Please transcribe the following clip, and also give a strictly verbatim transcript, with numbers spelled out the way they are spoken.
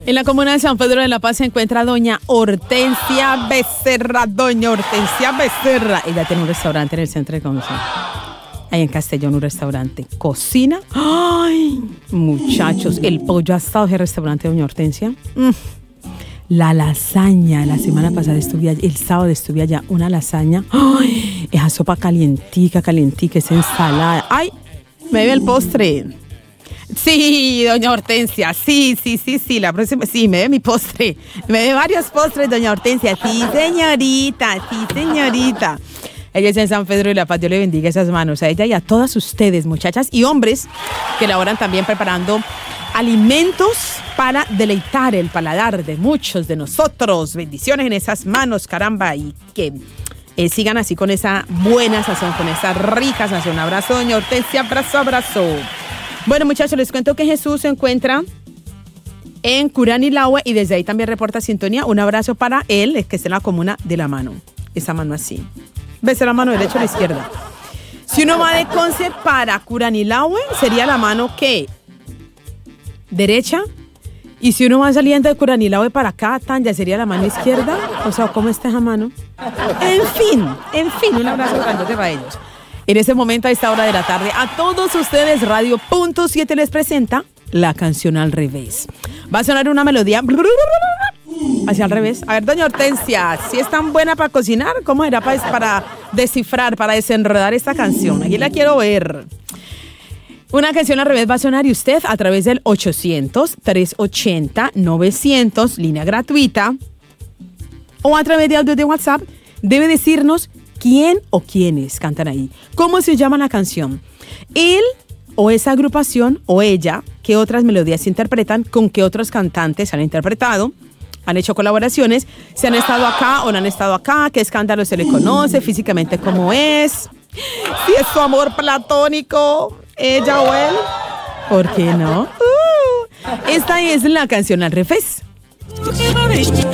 En la comuna de San Pedro de la Paz se encuentra doña Hortensia Becerra. Doña Hortensia Becerra. Ella tiene un restaurante en el centro de Concepción. Ahí en Castellón, un restaurante. Cocina. ¡Ay! Muchachos, el pollo asado de restaurante de doña Hortensia. Mm. La lasaña. La semana pasada estuve allá, el sábado estuve allá. Una lasaña. ¡Ay! Esa sopa calientica, calientica, esa ensalada. ¡Ay! Me ve el postre. Sí, doña Hortensia, sí, sí, sí, sí, la próxima, sí, me ve mi postre, me ve varios postres, doña Hortensia, sí, señorita, sí, señorita. Ella es en San Pedro de la Paz, Dios le bendiga esas manos a ella y a todas ustedes, muchachas y hombres, que laboran también preparando alimentos para deleitar el paladar de muchos de nosotros. Bendiciones en esas manos, caramba, y que eh, sigan así con esa buena sazón, con esa rica sazón. Abrazo, doña Hortensia, abrazo, abrazo. Bueno, muchachos, les cuento que Jesús se encuentra en Curanilahue y desde ahí también reporta sintonía. Un abrazo para él, que está en la comuna de La Mano. Esa mano así. ¿Ves la mano derecha o la izquierda? Si uno va de Conce para Curanilahue, sería la mano ¿qué? Derecha. Y si uno va saliendo de Curanilahue para acá, tan ya sería la mano izquierda. O sea, ¿cómo está esa mano? En fin, en fin, un abrazo grandote para ellos. En ese momento, a esta hora de la tarde, a todos ustedes, Radio Punto siete les presenta la canción al revés. Va a sonar una melodía hacia al revés. A ver, doña Hortensia, si es tan buena para cocinar, ¿cómo era para, para descifrar, para desenredar esta canción? Aquí la quiero ver. Una canción al revés va a sonar y usted a través del ochocientos, trescientos ochenta, novecientos, línea gratuita, o a través de audio de WhatsApp, debe decirnos quién o quiénes cantan ahí. ¿Cómo se llama la canción? Él o esa agrupación o ella, qué otras melodías interpretan, con qué otros cantantes han interpretado, han hecho colaboraciones, si han estado acá o no han estado acá, qué escándalo se le conoce, físicamente cómo es, si es su amor platónico, ella o él, ¿por qué no? Uh, esta es la canción al revés.